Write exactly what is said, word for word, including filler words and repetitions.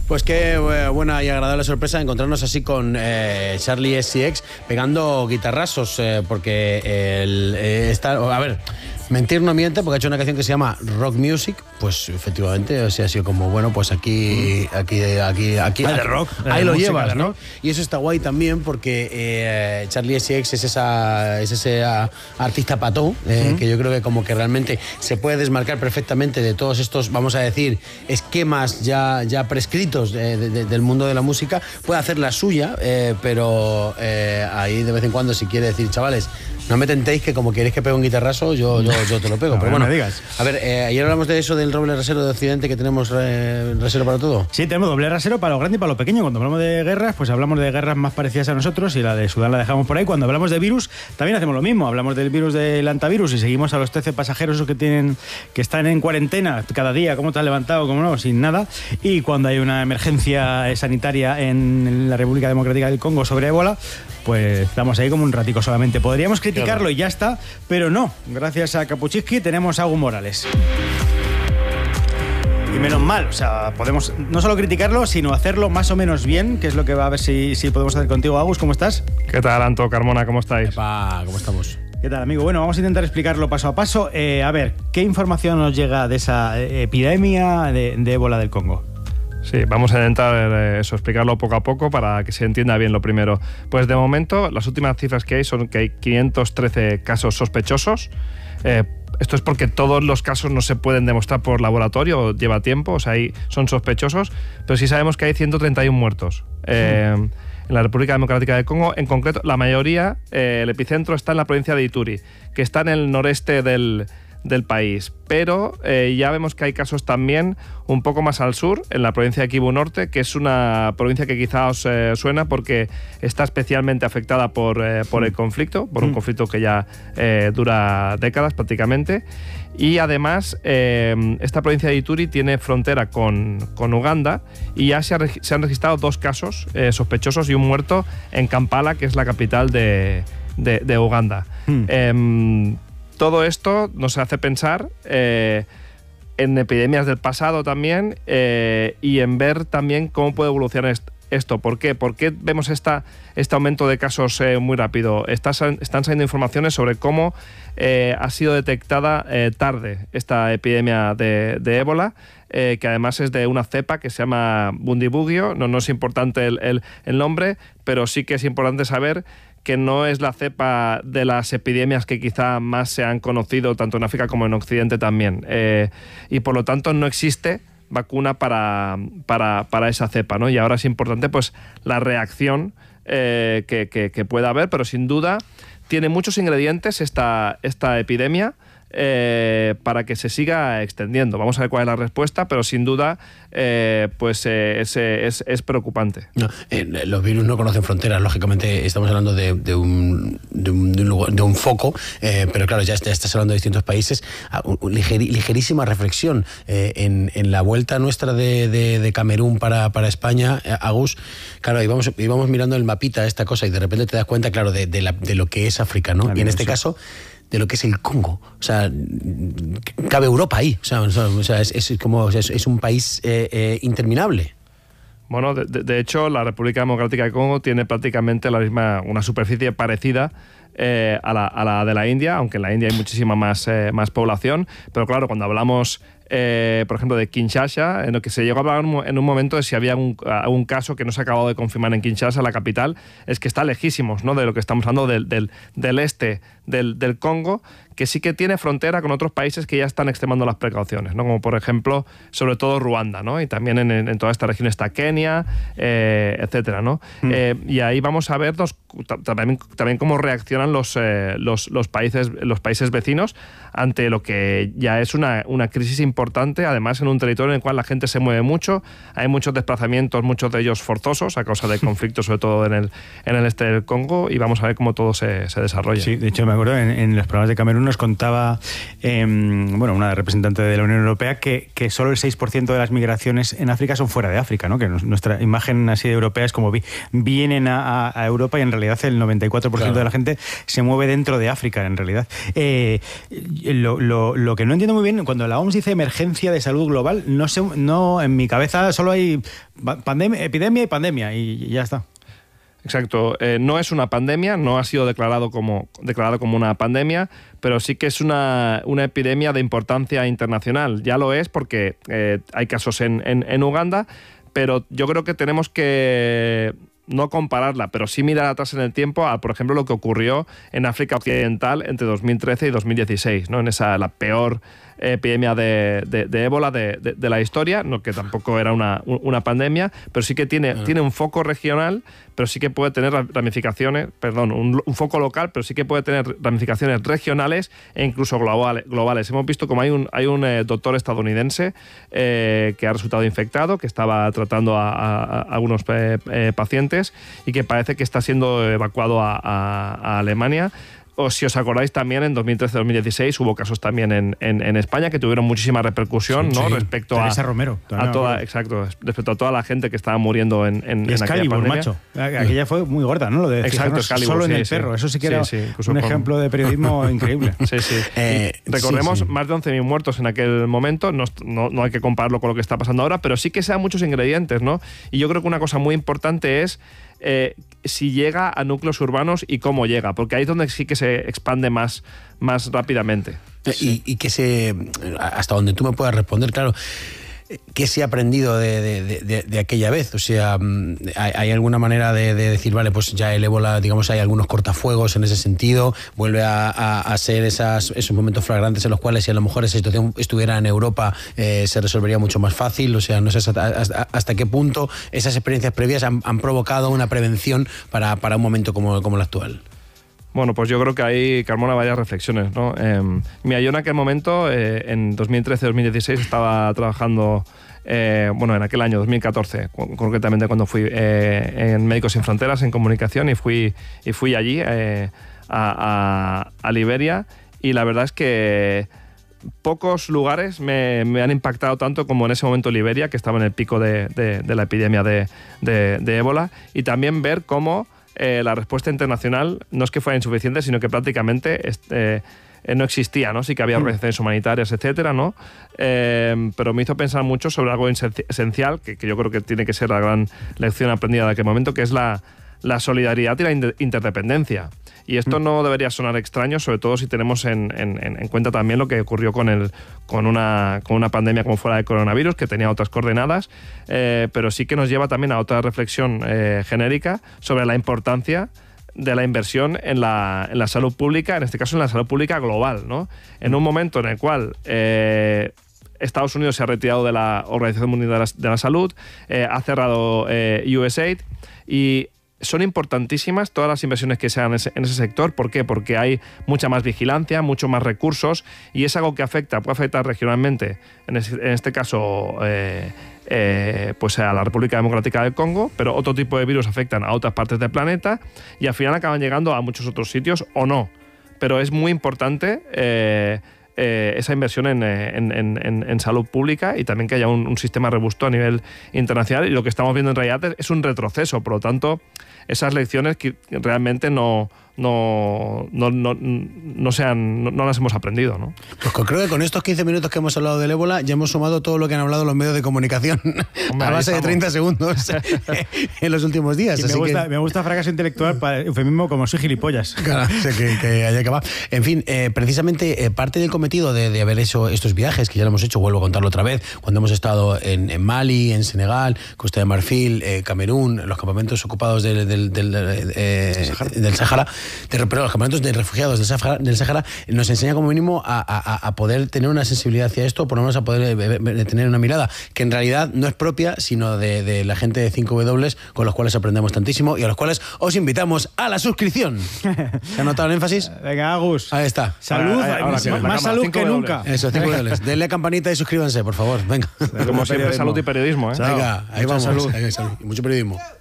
Pues qué buena y agradable sorpresa encontrarnos así con eh, Charli X C X pegando guitarrazos, eh, porque el, eh, está, a ver, mentir no miente, porque ha hecho una canción que se llama Rock Music, pues efectivamente, o sea, ha sido como, bueno, pues aquí, aquí, aquí, aquí, ah, de aquí rock, ahí de lo música, llevas, de ¿no? rock. Y eso está guay también porque eh, Charli X C X es esa, es ese a, artista pató, eh, uh-huh. que yo creo que como que realmente se puede desmarcar perfectamente de todos estos, vamos a decir, esquemas ya, ya prescritos de, de, de, del mundo de la música, puede hacer la suya, eh, pero eh, ahí de vez en cuando si quiere decir, chavales, no me tentéis que como queréis que pegue un guitarrazo, yo, yo, yo te lo pego. No, pero no bueno, me digas. A ver, eh, ayer hablamos de eso del doble rasero de Occidente, que tenemos eh, rasero para todo. Sí, tenemos doble rasero para lo grande y para lo pequeño. Cuando hablamos de guerras, pues hablamos de guerras más parecidas a nosotros y la de Sudán la dejamos por ahí. Cuando hablamos de virus, también hacemos lo mismo. Hablamos del virus del antivirus y seguimos a los trece pasajeros que tienen que están en cuarentena cada día, cómo te has levantado, cómo no, sin nada. Y cuando hay una emergencia sanitaria en la República Democrática del Congo sobre ébola, pues estamos ahí como un ratico solamente. Podríamos criticarlo claro. y ya está, pero no. Gracias a Kapuczynski tenemos a Agus Morales. Y menos mal, o sea, podemos no solo criticarlo, sino hacerlo más o menos bien, que es lo que va a ver si, si podemos hacer contigo. Agus, ¿cómo estás? ¿Qué tal, Anto, Carmona? ¿Cómo estáis? Epa, ¿cómo estamos? ¿Qué tal, amigo? Bueno, vamos a intentar explicarlo paso a paso. Eh, a ver, ¿qué información nos llega de esa epidemia de, de ébola del Congo? Sí, vamos a intentar eh, eso, explicarlo poco a poco para que se entienda bien lo primero. Pues de momento, las últimas cifras que hay son que hay quinientos trece casos sospechosos. Eh, esto es porque todos los casos no se pueden demostrar por laboratorio, lleva tiempo, o sea, ahí son sospechosos, pero sí sabemos que hay ciento treinta y uno muertos. Eh, mm. En la República Democrática del Congo, en concreto, la mayoría, eh, el epicentro está en la provincia de Ituri, que está en el noreste del... del país, pero eh, ya vemos que hay casos también un poco más al sur, en la provincia de Kivu Norte, que es una provincia que quizá os eh, suena porque está especialmente afectada por, eh, por el conflicto, por un conflicto que ya eh, dura décadas prácticamente, y además eh, esta provincia de Ituri tiene frontera con, con Uganda y ya se, ha, se han registrado dos casos eh, sospechosos y un muerto en Kampala, que es la capital de, de, de Uganda. Hmm. Eh, Todo esto nos hace pensar eh, en epidemias del pasado también eh, y en ver también cómo puede evolucionar esto. ¿Por qué? ¿Por qué vemos esta, este aumento de casos eh, muy rápido? Está, están saliendo informaciones sobre cómo eh, ha sido detectada eh, tarde esta epidemia de, de ébola, eh, que además es de una cepa que se llama Bundibugyo. No, no es importante el, el, el nombre, pero sí que es importante saber que no es la cepa de las epidemias que quizá más se han conocido tanto en África como en Occidente también. Eh, y por lo tanto no existe vacuna para, para, para esa cepa, ¿no? Y ahora es importante pues la reacción eh, que, que, que pueda haber, pero sin duda tiene muchos ingredientes esta, esta epidemia. Eh, para que se siga extendiendo. Vamos a ver cuál es la respuesta, pero sin duda eh, pues eh, es, es, es preocupante. No, eh, los virus no conocen fronteras, lógicamente estamos hablando de, de, un, de, un, de, un, lugar, de un foco, eh, pero claro, ya, ya estás hablando de distintos países. Un, un liger, ligerísima reflexión eh, en, en la vuelta nuestra de, de, de Camerún para, para España, eh, Agus, claro, íbamos, íbamos mirando el mapita esta cosa y de repente te das cuenta, claro, de, de, la, de lo que es África, ¿no? Y en este caso de lo que es el Congo, o sea, cabe Europa ahí, o sea, o sea es, es como o sea, es, es un país eh, eh, interminable. Bueno, de, de hecho, la República Democrática de Congo tiene prácticamente la misma, una superficie parecida eh, a, la, a la de la India, aunque en la India hay muchísima más, eh, más población, pero claro, cuando hablamos Eh, por ejemplo, de Kinshasa, en lo que se llegó a hablar en un momento de si había un, un caso que no se ha acabado de confirmar en Kinshasa, la capital, es que está lejísimos, ¿no?, de lo que estamos hablando del, del, del este del, del Congo, que sí que tiene frontera con otros países que ya están extremando las precauciones, ¿no?, como por ejemplo, sobre todo Ruanda, ¿no?, y también en, en toda esta región está Kenia, eh, etcétera, ¿no? Mm. Eh, y ahí vamos a ver los, también, también cómo reaccionan los, eh, los, los, países, los países vecinos ante lo que ya es una, una crisis importante, además en un territorio en el cual la gente se mueve mucho, hay muchos desplazamientos, muchos de ellos forzosos, a causa de conflictos, sobre todo en el, en el este del Congo, y vamos a ver cómo todo se, se desarrolla. Sí, de hecho me acuerdo, en, en los programas de Camerún nos contaba, eh, bueno, una representante de la Unión Europea, que, que solo el seis por ciento de las migraciones en África son fuera de África, ¿no? Que nuestra imagen así europea es como vi, vienen a, a Europa y en realidad el noventa y cuatro por ciento claro. de la gente se mueve dentro de África, en realidad. Eh, lo, lo, lo que no entiendo muy bien, cuando la O M S dice emergencia de salud global, no sé, no, en mi cabeza solo hay pandemia, epidemia y pandemia y ya está. Exacto. Eh, no es una pandemia, no ha sido declarado como, declarado como una pandemia, pero sí que es una, una epidemia de importancia internacional. Ya lo es porque eh, hay casos en, en, en Uganda, pero yo creo que tenemos que no compararla, pero sí mirar atrás en el tiempo a, por ejemplo, lo que ocurrió en África Occidental entre dos mil trece y dos mil dieciséis, ¿no? En esa, la peor epidemia de, de, de ébola de, de, de la historia, no, que tampoco era una, una pandemia, pero sí que tiene, uh-huh. tiene un foco regional, pero sí que puede tener ramificaciones, perdón, un, un foco local, pero sí que puede tener ramificaciones regionales e incluso global, globales. Hemos visto como hay un, hay un eh, doctor estadounidense eh, que ha resultado infectado, que estaba tratando a, a, a algunos eh, eh, pacientes y que parece que está siendo evacuado a, a, a Alemania. O si os acordáis también, en dos mil trece dos mil dieciséis hubo casos también en, en, en España que tuvieron muchísima repercusión, sí, ¿no? Sí. Respecto Teresa a, Romero, a toda, exacto, respecto a toda la gente que estaba muriendo en, en, y en aquella pandemia. Macho. Aquella fue muy gorda, ¿no? Lo de exacto, solo en sí, el sí. perro. Eso sí que sí, era sí, un con... ejemplo de periodismo increíble. Sí, sí. Eh, recordemos, sí, sí. más de once mil muertos en aquel momento. No, no, no hay que compararlo con lo que está pasando ahora, pero sí que sean muchos ingredientes, ¿no? Y yo creo que una cosa muy importante es Eh, si llega a núcleos urbanos y cómo llega, porque ahí es donde sí que se expande más, más rápidamente. Sí. Y, y que se, hasta donde tú me puedas responder, claro, ¿qué se ha aprendido de, de, de, de aquella vez? O sea, ¿hay, hay alguna manera de, de decir, vale, pues ya el ébola, digamos, hay algunos cortafuegos en ese sentido, vuelve a, a, a ser esas, esos momentos flagrantes en los cuales si a lo mejor esa situación estuviera en Europa eh, se resolvería mucho más fácil? O sea, no sé hasta, hasta, hasta qué punto esas experiencias previas han, han provocado una prevención para, para un momento como, como el actual. Bueno, pues yo creo que ahí, Carmona, varias reflexiones, ¿no? Eh, mira, yo en aquel momento, eh, en dos mil trece dos mil dieciséis, estaba trabajando, eh, bueno, en aquel año, dos mil catorce, concretamente cuando fui eh, en Médicos Sin Fronteras, en comunicación, y fui, y fui allí eh, a, a, a Liberia, y la verdad es que pocos lugares me, me han impactado tanto como en ese momento Liberia, que estaba en el pico de, de, de la epidemia de, de, de ébola, y también ver cómo Eh, la respuesta internacional no es que fuera insuficiente, sino que prácticamente este, eh, no existía, ¿no? Sí que había organizaciones humanitarias, etcétera, ¿no? Eh, pero me hizo pensar mucho sobre algo esencial, que, que yo creo que tiene que ser la gran lección aprendida de aquel momento, que es la, la solidaridad y la interdependencia. Y esto no debería sonar extraño, sobre todo si tenemos en, en, en cuenta también lo que ocurrió con, el, con, una, con una pandemia como fuera del coronavirus, que tenía otras coordenadas, eh, pero sí que nos lleva también a otra reflexión eh, genérica sobre la importancia de la inversión en la, en la salud pública, en este caso en la salud pública global, ¿no? En un momento en el cual Eh, Estados Unidos se ha retirado de la Organización Mundial de la, de la Salud, eh, ha cerrado eh, U S A I D y son importantísimas todas las inversiones que se hagan en ese, en ese sector. ¿Por qué? Porque hay mucha más vigilancia, mucho más recursos y es algo que afecta, puede afectar regionalmente, en, ese, en este caso eh, eh, pues a la República Democrática del Congo, pero otro tipo de virus afectan a otras partes del planeta y al final acaban llegando a muchos otros sitios o no. Pero es muy importante eh, eh, esa inversión en, en, en, en salud pública y también que haya un, un sistema robusto a nivel internacional, y lo que estamos viendo en realidad es un retroceso. Por lo tanto, esas lecciones que realmente no, no, no, no, no, sean, no, no las hemos aprendido, ¿no? Pues creo que con estos quince minutos que hemos hablado del ébola ya hemos sumado todo lo que han hablado los medios de comunicación. Hombre, a base de treinta segundos en los últimos días. Y así me, gusta, que... me gusta fracaso intelectual para eufemismo como soy gilipollas. Claro, o sea, que, que haya que va. En fin, eh, precisamente eh, parte del cometido de, de haber hecho estos viajes, que ya lo hemos hecho, vuelvo a contarlo otra vez, cuando hemos estado en, en Mali, en Senegal, Costa de Marfil, eh, Camerún, los campamentos ocupados del, del, del, eh, del Sáhara, de, pero los campamentos de refugiados del Sáhara, del Sáhara, nos enseña como mínimo a, a, a poder tener una sensibilidad hacia esto, por lo menos a poder eh, tener una mirada que en realidad no es propia, sino de, de la gente de cinco W, con los cuales aprendemos tantísimo y a los cuales os invitamos a la suscripción. ¿Se ha notado el énfasis? Venga, Agus. Ahí está. Salud, ahora, ahora, ahora, más salud que nunca. Eso, cinco W. Denle a campanita y suscríbanse, por favor. Venga. Como siempre, salud y periodismo, ¿eh? Venga, ahí vamos. Salud. Ahí, salud. Y mucho periodismo.